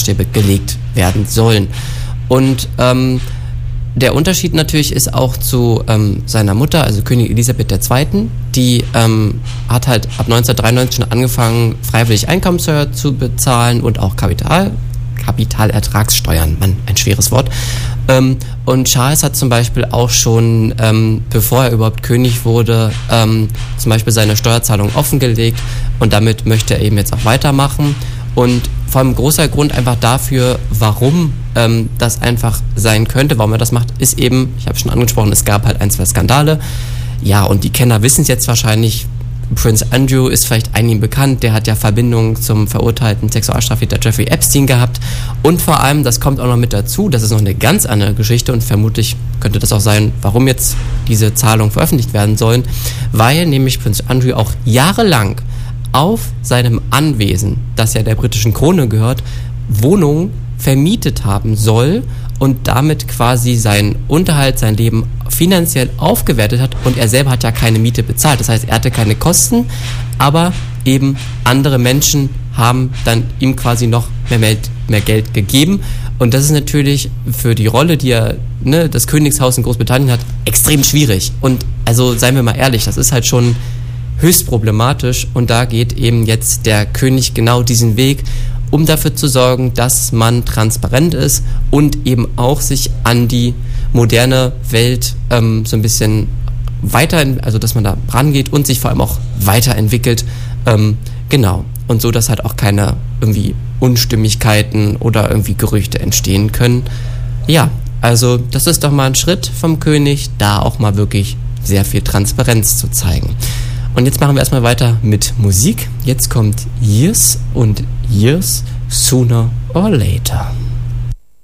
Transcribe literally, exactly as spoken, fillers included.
Maßstäbe gelegt werden sollen. Und ähm, der Unterschied natürlich ist auch zu ähm, seiner Mutter, also Königin Elisabeth der Zweite. Die ähm, hat halt ab neunzehnhundertdreiundneunzig schon angefangen, freiwillig Einkommenssteuer zu bezahlen und auch Kapital, Kapitalertragssteuern, Mann, ein schweres Wort. Ähm, und Charles hat zum Beispiel auch schon, ähm, bevor er überhaupt König wurde, ähm, zum Beispiel seine Steuerzahlung offengelegt und damit möchte er eben jetzt auch weitermachen. Und vor allem ein großer Grund einfach dafür, warum ähm, das einfach sein könnte, warum er das macht, ist eben, ich habe schon angesprochen, es gab halt ein, zwei Skandale. Ja, und die Kenner wissen es jetzt wahrscheinlich, Prince Andrew ist vielleicht einigen bekannt, der hat ja Verbindungen zum verurteilten Sexualstraftäter Jeffrey Epstein gehabt. Und vor allem, das kommt auch noch mit dazu, das ist noch eine ganz andere Geschichte und vermutlich könnte das auch sein, warum jetzt diese Zahlungen veröffentlicht werden sollen, weil nämlich Prince Andrew auch jahrelang auf seinem Anwesen, das ja der britischen Krone gehört, Wohnungen vermietet haben soll und damit quasi seinen Unterhalt, sein Leben finanziell aufgewertet hat und er selber hat ja keine Miete bezahlt. Das heißt, er hatte keine Kosten, aber eben andere Menschen haben dann ihm quasi noch mehr, Geld, mehr Geld gegeben und das ist natürlich für die Rolle, die er, ne, das Königshaus in Großbritannien hat, extrem schwierig. Und also seien wir mal ehrlich, das ist halt schon höchst problematisch und da geht eben jetzt der König genau diesen Weg, um dafür zu sorgen, dass man transparent ist und eben auch sich an die moderne Welt ähm, so ein bisschen weiter, also dass man da rangeht und sich vor allem auch weiterentwickelt, ähm, genau. Und so, dass halt auch keine irgendwie Unstimmigkeiten oder irgendwie Gerüchte entstehen können. Ja, also das ist doch mal ein Schritt vom König, da auch mal wirklich sehr viel Transparenz zu zeigen. Und jetzt machen wir erstmal weiter mit Musik. Jetzt kommt Years und Years Sooner or Later.